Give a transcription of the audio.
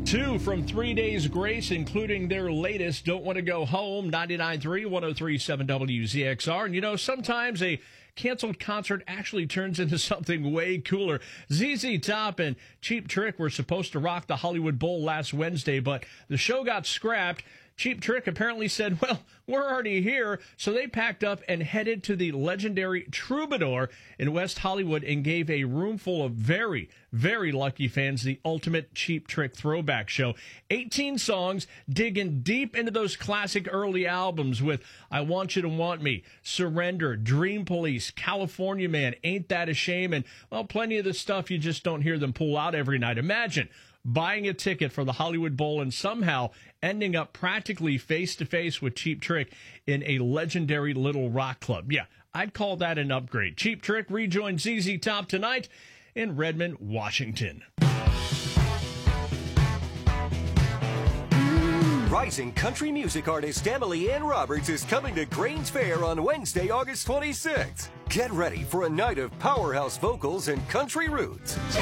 Two from 3 Days Grace, including their latest Don't Want to Go Home, 99.3, 103.7 WZXR. And, you know, sometimes a canceled concert actually turns into something way cooler. ZZ Top and Cheap Trick were supposed to rock the Hollywood Bowl last Wednesday, but the show got scrapped. Cheap Trick apparently said, well, we're already here, so they packed up and headed to the legendary Troubadour in West Hollywood and gave a room full of very, very lucky fans the ultimate Cheap Trick throwback show. 18 songs digging deep into those classic early albums with I Want You to Want Me, Surrender, Dream Police, California Man, Ain't That a Shame, and, well, plenty of the stuff you just don't hear them pull out every night. Imagine buying a ticket for the Hollywood Bowl and somehow ending up practically face-to-face with Cheap Trick in a legendary little rock club. Yeah, I'd call that an upgrade. Cheap Trick rejoins ZZ Top tonight in Redmond, Washington. Rising country music artist Emily Ann Roberts is coming to Grange Fair on Wednesday, August 26th. Get ready for a night of powerhouse vocals and country roots.